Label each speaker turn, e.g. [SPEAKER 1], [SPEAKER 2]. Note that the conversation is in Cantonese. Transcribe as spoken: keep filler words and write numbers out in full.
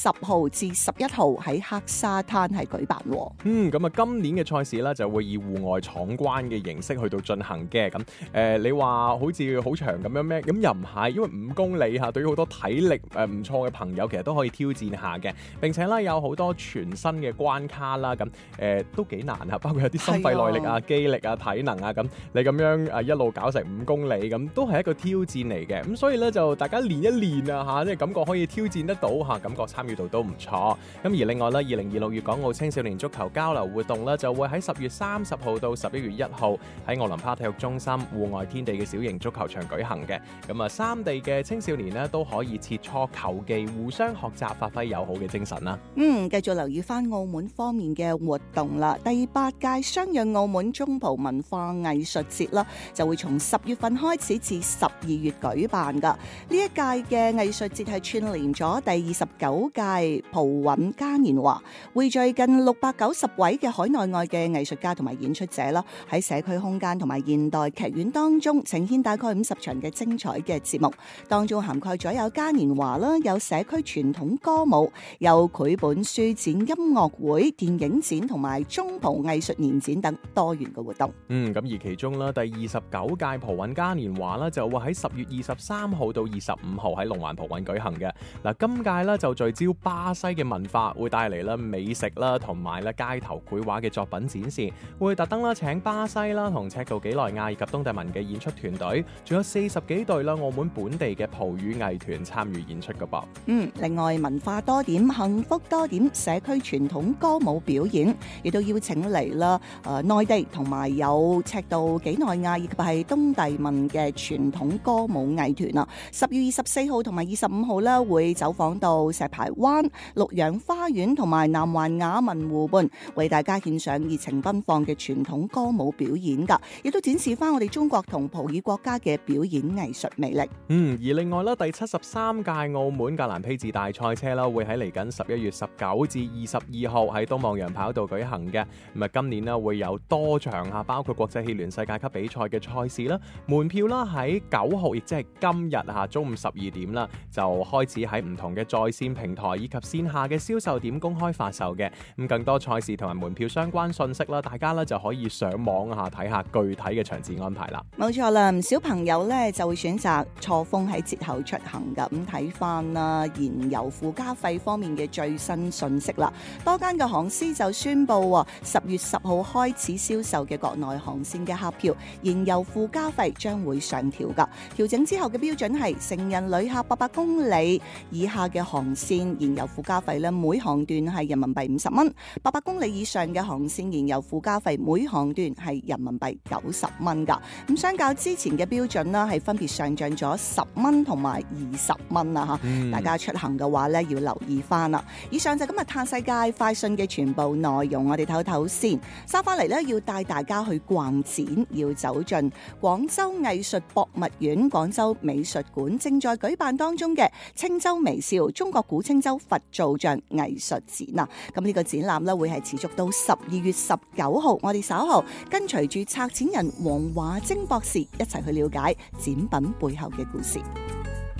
[SPEAKER 1] 十號至十一號喺黑沙灘係舉辦。
[SPEAKER 2] 嗯，咁啊，今年嘅賽事咧就會以戶外闖關嘅形式去到進行嘅。咁誒、呃，你話好似好長咁樣咩？咁又唔係，因為五公里嚇，對於好多體力誒唔錯嘅朋友，其實都可以挑戰下嘅。並且咧有好多全新嘅關卡啦，咁誒、呃、都幾難啊，包括有啲心肺耐力啊、肌力啊、體能啊，咁你咁樣誒一路搞成五公里，咁都係一個挑戰嚟嘅。咁所以咧就大家練一練啊嚇，即係感覺可以挑戰得到嚇，感覺參與度都唔錯。咁而另外咧，二零二六粵港澳青少年足球交流活動咧，就會喺十月三十號到十一月一號喺奧林匹克體育中心戶外天地嘅小型足球場舉行嘅。咁啊，三地嘅青少年咧都可以切磋球技，互相學習，發揮友好嘅精神啦。
[SPEAKER 1] 嗯，繼續留意翻澳門方面嘅活動啦。第八屆相約澳門中葡文化藝術節啦，就會從十月份開始至十二月舉辦噶。呢一屆嘅藝術節係串聯咗第二十九屆葡韻嘉年華，匯聚近六百九十位嘅海內外嘅藝術家同埋演出者啦，喺社區空間同埋現代劇院當中呈現大概五十場嘅精彩嘅節目，當中涵蓋咗有嘉年華啦，有社區傳統歌舞，有繪本書展、音樂會、電影展同埋中葡藝術年展等多元嘅活動。
[SPEAKER 2] 嗯，咁而其中啦，第二十九屆葡韻嘉年華啦，就會喺十月二十三號到二十五號喺龍環葡韻舉行嘅。嗱，今屆咧就聚焦巴西嘅文化，會帶嚟啦美食啦，同埋咧街頭繪畫嘅作品展示，會特登啦請巴西啦同赤道幾內亞以及東帝汶嘅演出團隊，仲有四十幾隊啦澳門本地嘅葡語藝團參與演出噶噃。
[SPEAKER 1] 嗯，另外文化多點、幸福多點社區傳統歌舞表演，亦都邀請嚟啦誒內地同埋有赤道幾內亞以及係東帝汶嘅傳統歌舞藝團啊。十月二十四號同埋二十五號咧會走訪到石排灣、綠楊花園同埋南環雅文湖畔，為大家獻上熱情奔放嘅傳統歌舞表演噶，亦都展示翻我哋中國同葡語國家嘅表演藝術魅力。
[SPEAKER 2] 嗯，而另外咧，第七十三屆澳門格蘭披治大賽車啦，會喺嚟緊十一月十九至二十二號喺東望洋跑道舉行嘅。咁啊，今年咧會有多場啊，包括國際汽聯世界級比賽嘅賽事啦，門票啦喺九號，亦即係今日嚇中午十二點啦，就開始喺唔同嘅在線平台以及線下嘅銷售點公開發售嘅。咁更多賽事同埋門票相關信息啦，大家咧就可以上網下睇下具體嘅場次安排啦。
[SPEAKER 1] 冇錯啦，唔少朋友咧就會選擇錯峰喺節後出行噶。咁睇翻啦，燃油附加費方面嘅最新信息啦，多間嘅航司就宣布十月十號開始銷售嘅國內航線嘅客票，燃油附加費將會上調噶。調整之後嘅標準係成人旅客八百公里以下嘅航線燃油附加費咧，每航段係人民幣五十蚊；八百公里以上嘅航線燃油附加費每航段係人民幣九十蚊噶。咁相較之前嘅標準啦，係分別上漲咗十蚊同埋二十蚊啊！吓、嗯，大家出行嘅話咧要留意翻啦。以上就今日嘆世界快訊嘅全部內容，我哋唞唞先。收翻嚟咧，要帶大家去逛展，要走進廣州藝術博物院、廣州美術館正在舉辦當中嘅青州微笑中國古青州佛造像藝術展啊！咁呢個展覽咧會係持續到十二月十九號，我哋稍後跟隨住策展人黃華晶博士一齊去了解展品背後嘅故事。